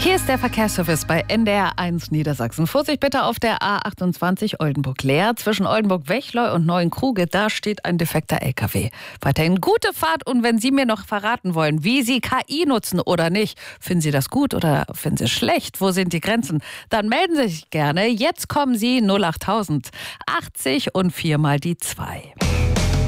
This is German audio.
Hier ist der Verkehrsservice bei NDR 1 Niedersachsen. Vorsicht bitte auf der A28 Oldenburg-Leer. Zwischen Oldenburg-Wechleu und Neuenkruge, da steht ein defekter LKW. Weiterhin gute Fahrt, und wenn Sie mir noch verraten wollen, wie Sie KI nutzen oder nicht, finden Sie das gut oder finden Sie es schlecht? Wo sind die Grenzen? Dann melden Sie sich gerne. Jetzt kommen Sie 08000 80 und 4 mal die 2.